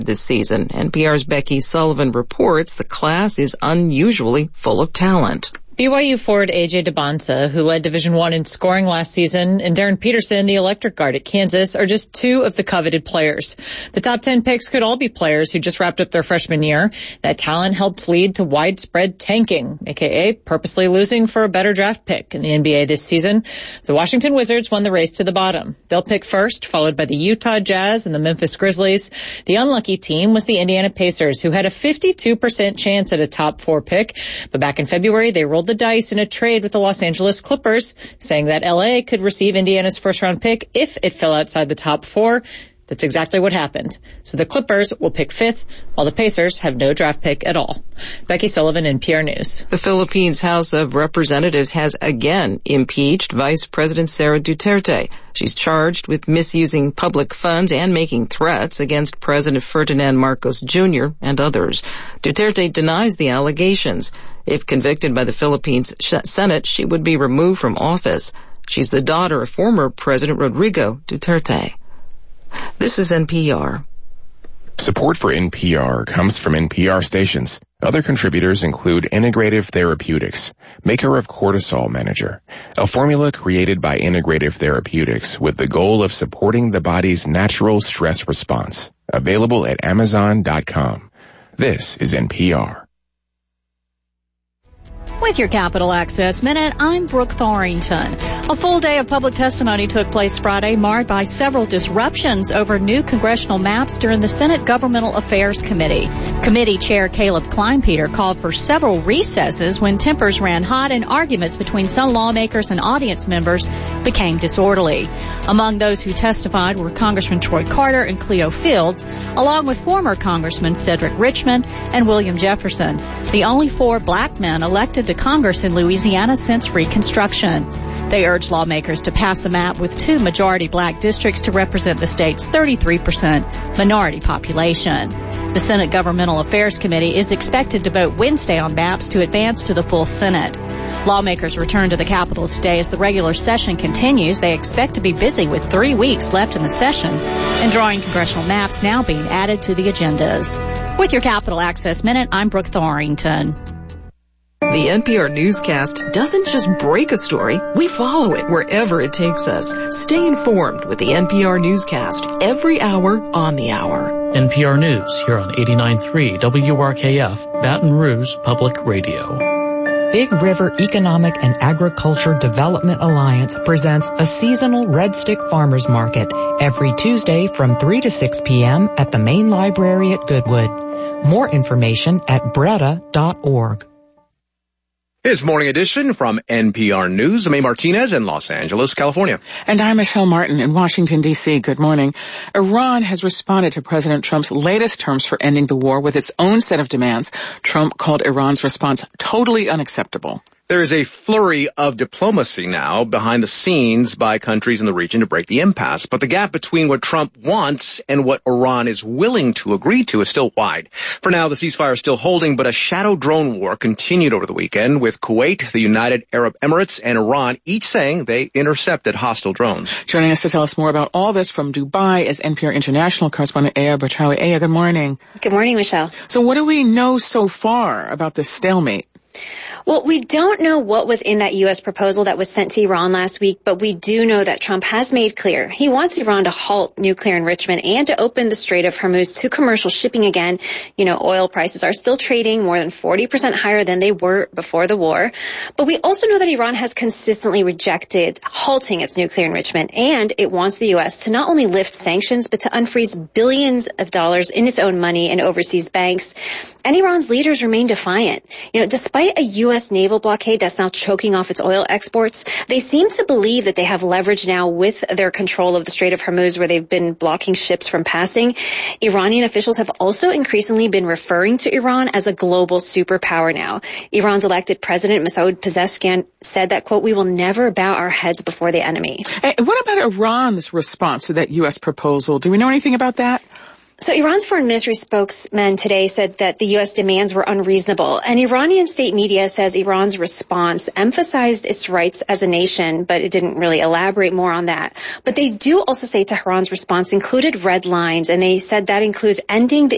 this season. NPR's Becky Sullivan reports the class is unusually full of talent. BYU forward A.J. Debonsa, who led Division I in scoring last season, and Darren Peterson, the electric guard at Kansas, are just two of the coveted players. The top 10 picks could all be players who just wrapped up their freshman year. That talent helped lead to widespread tanking, aka purposely losing for a better draft pick in the NBA this season. The Washington Wizards won the race to the bottom. They'll pick first, followed by the Utah Jazz and the Memphis Grizzlies. The unlucky team was the Indiana Pacers, who had a 52% chance at a top 4 pick. But back in February, they rolled the dice in a trade with the Los Angeles Clippers, saying that LA could receive Indiana's first-round pick if it fell outside the top 4. That's exactly what happened. So the Clippers will pick 5th, while the Pacers have no draft pick at all. Becky Sullivan, NPR News. The Philippines House of Representatives has again impeached Vice President Sara Duterte. She's charged with misusing public funds and making threats against President Ferdinand Marcos Jr. and others. Duterte denies the allegations. If convicted by the Philippines Senate, she would be removed from office. She's the daughter of former President Rodrigo Duterte. This is NPR. Support for NPR comes from NPR stations. Other contributors include Integrative Therapeutics, maker of Cortisol Manager, a formula created by Integrative Therapeutics with the goal of supporting the body's natural stress response. Available at Amazon.com. This is NPR. With your Capital Access Minute, I'm Brooke Thorrington. A full day of public testimony took place Friday, marred by several disruptions over new congressional maps during the Senate Governmental Affairs Committee. Committee Chair Caleb Kleinpeter called for several recesses when tempers ran hot and arguments between some lawmakers and audience members became disorderly. Among those who testified were Congressman Troy Carter and Cleo Fields, along with former Congressman Cedric Richmond and William Jefferson, the only 4 black men elected to Congress in Louisiana since Reconstruction. They urged lawmakers to pass a map with 2 majority black districts to represent the state's 33% minority population. The Senate Governmental Affairs Committee is expected to vote Wednesday on maps to advance to the full Senate. Lawmakers return to the Capitol today as the regular session continues. They expect to be busy with 3 weeks left in the session and drawing congressional maps now being added to the agendas. With your Capital Access Minute, I'm Brooke Thorrington. The NPR newscast doesn't just break a story, we follow it wherever it takes us. Stay informed with the NPR newscast every hour on the hour. NPR News here on 89.3 WRKF, Baton Rouge Public Radio. Big River Economic and Agriculture Development Alliance presents a seasonal Red Stick Farmers Market every Tuesday from 3 to 6 p.m. at the main library at Goodwood. More information at breda.org. His Morning Edition from NPR News. I'm A. Martinez in Los Angeles, California. And I'm Michelle Martin in Washington, D.C. Good morning. Iran has responded to President Trump's latest terms for ending the war with its own set of demands. Trump called Iran's response totally unacceptable. There is a flurry of diplomacy now behind the scenes by countries in the region to break the impasse. But the gap between what Trump wants and what Iran is willing to agree to is still wide. For now, the ceasefire is still holding, but a shadow drone war continued over the weekend with Kuwait, the United Arab Emirates, and Iran each saying they intercepted hostile drones. Joining us to tell us more about all this from Dubai is NPR International correspondent Aya Bertrawi. Aya, good morning. Good morning, Michelle. So what do we know so far about this stalemate? Well, we don't know what was in that U.S. proposal that was sent to Iran last week, but we do know that Trump has made clear he wants Iran to halt nuclear enrichment and to open the Strait of Hormuz to commercial shipping again. You know, oil prices are still trading more than 40% higher than they were before the war. But we also know that Iran has consistently rejected halting its nuclear enrichment, and it wants the U.S. to not only lift sanctions, but to unfreeze billions of dollars in its own money in overseas banks. And Iran's leaders remain defiant. You know, despite a U.S. naval blockade that's now choking off its oil exports, they seem to believe that they have leverage now with their control of the Strait of Hormuz, where they've been blocking ships from passing. Iranian officials have also increasingly been referring to Iran as a global superpower now. Iran's elected president, Masoud Pezeshkian, said that, quote, "We will never bow our heads before the enemy." Hey, what about Iran's response to that U.S. proposal? Do we know anything about that? So Iran's foreign ministry spokesman today said that the U.S. demands were unreasonable. And Iranian state media says Iran's response emphasized its rights as a nation, but it didn't really elaborate more on that. But they do also say Tehran's response included red lines, and they said that includes ending the